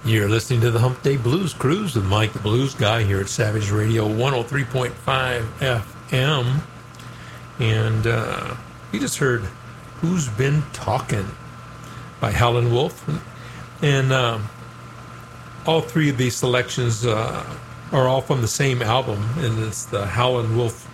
You're listening to the Hump Day Blues Cruise with Mike the Blues Guy here at Savage Radio 103.5 FM. And we just heard Who's Been Talking by Howlin' Wolf. And all three of these selections are all from the same album, and it's the Howlin' Wolf